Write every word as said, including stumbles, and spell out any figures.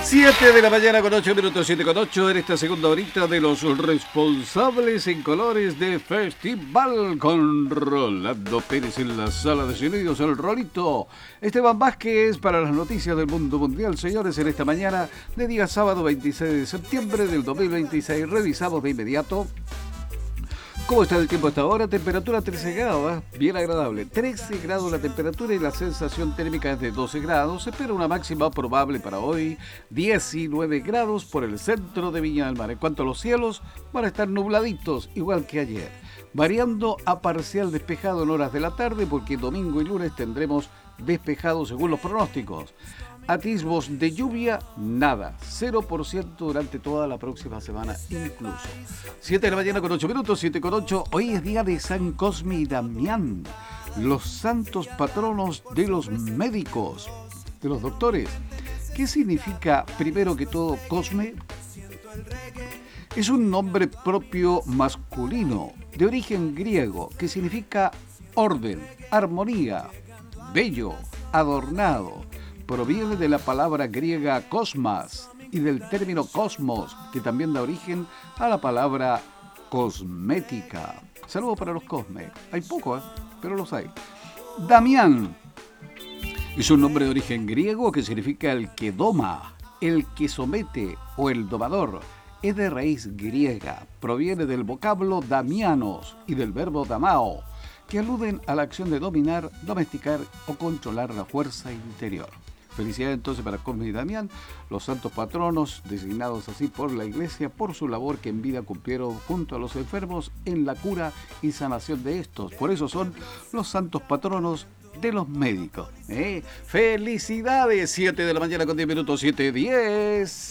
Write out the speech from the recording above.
siete de la mañana con ocho minutos, siete con ocho en esta segunda horita de los responsables en colores de Festival con Rolando Pérez en la sala de sonidos, el Rolito. Esteban Vázquez para las noticias del mundo mundial, señores, en esta mañana de día sábado veintiséis de septiembre del dos mil veintiséis. Revisamos de inmediato ¿cómo está el tiempo hasta ahora? Temperatura trece grados, ¿eh? Bien agradable. trece grados la temperatura y la sensación térmica es de doce grados. Se espera una máxima probable para hoy, diecinueve grados por el centro de Viña del Mar. En cuanto a los cielos, van a estar nubladitos, igual que ayer, variando a parcial despejado en horas de la tarde, porque domingo y lunes tendremos despejado según los pronósticos. Atisbos de lluvia, nada, cero por ciento durante toda la próxima semana incluso. siete de la mañana con ocho minutos, siete con ocho. Hoy es día de San Cosme y Damián, los santos patronos de los médicos, de los doctores. ¿Qué significa, primero que todo, Cosme? Es un nombre propio masculino, de origen griego, que significa orden, armonía, bello, adornado. Proviene de la palabra griega kosmas y del término cosmos, que también da origen a la palabra cosmética. Saludos para los Cosme. Hay poco, ¿eh? Pero los hay. Damián es un nombre de origen griego que significa el que doma, el que somete o el domador. Es de raíz griega. Proviene del vocablo damianos y del verbo damao, que aluden a la acción de dominar, domesticar o controlar la fuerza interior. Felicidades entonces para Cosme y Damián, los santos patronos, designados así por la Iglesia por su labor que en vida cumplieron junto a los enfermos en la cura y sanación de estos. Por eso son los santos patronos de los médicos. ¿eh? ¡Felicidades! siete de la mañana con diez minutos, siete diez.